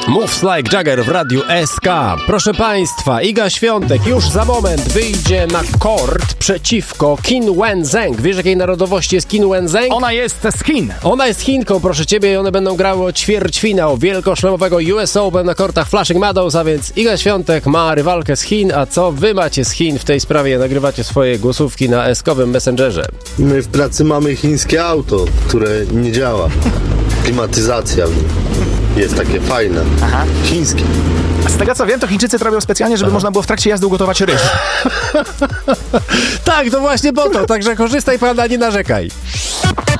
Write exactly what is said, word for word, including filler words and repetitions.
Moves Like Jagger w Radiu S K. Proszę Państwa, Iga Świątek już za moment wyjdzie na kort przeciwko Qin Wenzheng. Wiesz, jakiej narodowości jest Qin Wenzheng? Ona jest z Chin. Ona jest Chinką, proszę Ciebie, i one będą grały o ćwierćfinał wielkoszlemowego U S Open na kortach Flushing Meadows, a więc Iga Świątek ma rywalkę z Chin, a co Wy macie z Chin w tej sprawie? Nagrywacie swoje głosówki na S-kowym Messengerze. My w pracy mamy chińskie auto, które nie działa. Klimatyzacja w nim jest takie fajne. Aha. Chińskie. Z tego co wiem, to Chińczycy to robią specjalnie, żeby Aha. można było w trakcie jazdy ugotować ryż. Tak, to właśnie po to, także korzystaj, Pan, nie narzekaj.